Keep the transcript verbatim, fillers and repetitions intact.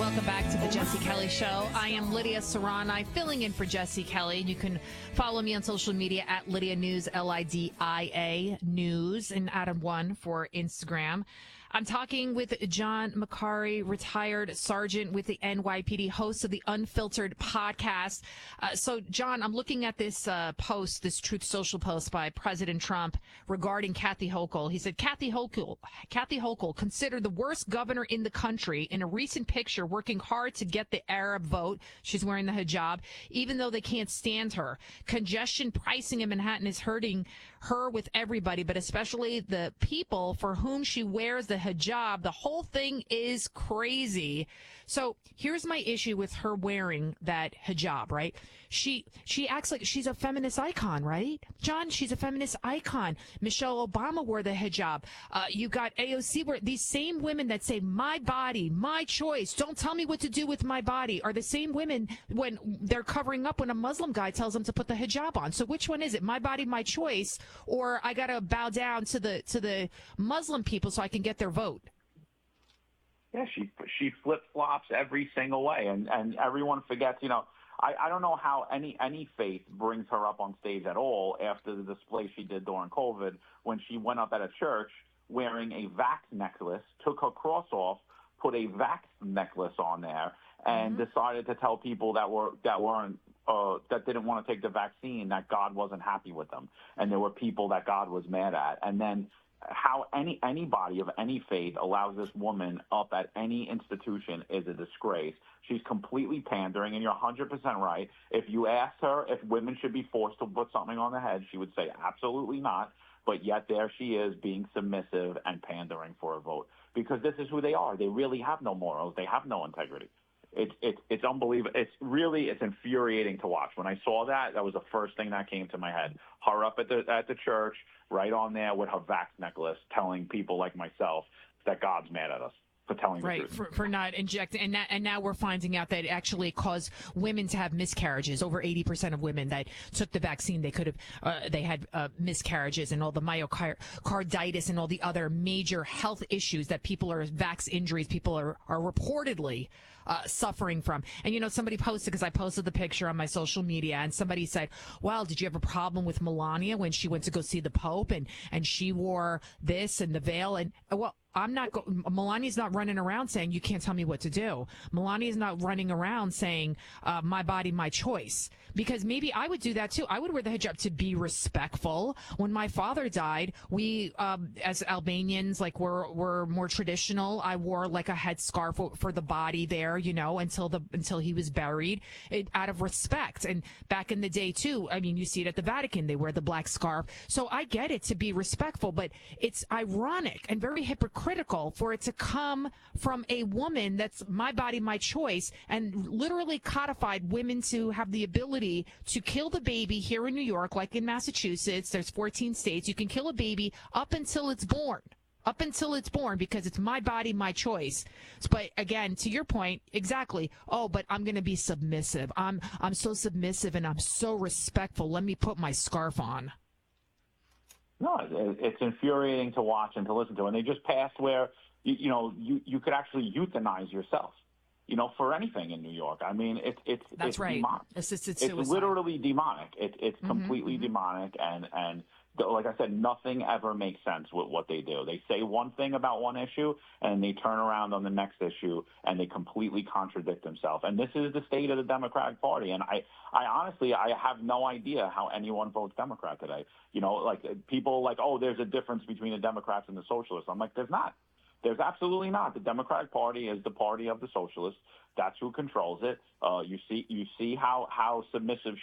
welcome back to the Jesse Kelly Show. I am Lydia Serrani, filling in for Jesse Kelly. You can follow me on social media at Lydia News, L I D I A News, and Adam One for Instagram. I'm talking with John McCarry, retired sergeant with the N Y P D, host of the Unfiltered podcast. Uh, so, John, I'm looking at this uh, post, this Truth Social post by President Trump regarding Kathy Hochul. He said, Kathy Hochul, Kathy Hochul, considered the worst governor in the country, in a recent picture working hard to get the Arab vote. She's wearing the hijab, even though they can't stand her. Congestion pricing in Manhattan is hurting her with everybody, but especially the people for whom she wears the hijab. The whole thing is crazy. So here's my issue with her wearing that hijab, right? She she acts like she's a feminist icon, right? John, she's a feminist icon. Michelle Obama wore the hijab. Uh, you got A O C, where these same women that say, my body, my choice, don't tell me what to do with my body, are the same women when they're covering up when a Muslim guy tells them to put the hijab on. So which one is it? My body, my choice, or I got to bow down to the to the Muslim people so I can get their vote? Yeah, she she flip flops every single way, and and everyone forgets. You know, I I don't know how any any faith brings her up on stage at all after the display she did during COVID, when she went up at a church wearing a vax necklace, took her cross off, put a vax necklace on there, and mm-hmm. decided to tell people that were that weren't uh, that didn't want to take the vaccine that God wasn't happy with them, and there were people that God was mad at, and then. How any anybody of any faith allows this woman up at any institution is a disgrace. She's completely pandering, and you're one hundred percent right. If you asked her if women should be forced to put something on their head, she would say absolutely not. But yet there she is being submissive and pandering for a vote, because this is who they are. They really have no morals. They have no integrity. It's it's it's unbelievable. It's really it's infuriating to watch. When I saw that, that was the first thing that came to my head. Her up at the at the church, right on there with her vax necklace, telling people like myself that God's mad at us for telling right, the truth. for, for not injecting. And, that, and now we're finding out that it actually caused women to have miscarriages. Over eighty percent of women that took the vaccine, they could have, uh, they had uh, miscarriages, and all the myocarditis and all the other major health issues that people are, vax injuries, people are, are reportedly uh, suffering from. And, you know, somebody posted, because I posted the picture on my social media, and somebody said, well, did you have a problem with Melania when she went to go see the Pope, and, and she wore this and the veil? And, well, I'm not, go- Melania's not running around saying, you can't tell me what to do. Melania's not running around saying, uh, my body, my choice. Because maybe I would do that too. I would wear the hijab to be respectful. When my father died, we, um, as Albanians, like we're, we're more traditional. I wore like a headscarf for, for the body there, you know, until the, until he was buried, it, out of respect. And back in the day too, I mean, you see it at the Vatican, they wear the black scarf. So I get it, to be respectful, but it's ironic and very hypocritical for it to come from a woman that's my body, my choice, and literally codified women to have the ability to kill the baby here in New York, like in Massachusetts. There's fourteen states. You can kill a baby up until it's born. Up until it's born, because it's my body, my choice. But again, to your point, exactly. Oh, but I'm going to be submissive. I'm I'm so submissive and I'm so respectful. Let me put my scarf on. No, it's infuriating to watch and to listen to. And they just passed where, you, you know, you, you could actually euthanize yourself, you know, for anything in New York. I mean, it, it's That's it's right. demonic. Assisted suicide. It's literally demonic. It, it's Mm-hmm, completely mm-hmm. demonic. And, and like I said, nothing ever makes sense with what they do. They say one thing about one issue, and they turn around on the next issue, and they completely contradict themselves. And this is the state of the Democratic Party. And I, I honestly, I have no idea how anyone votes Democrat today. You know, like people like, oh, there's a difference between the Democrats and the socialists. I'm like, there's not. There's absolutely not. The Democratic Party is the party of the socialists. That's who controls it. Uh, you see, you see how how submissive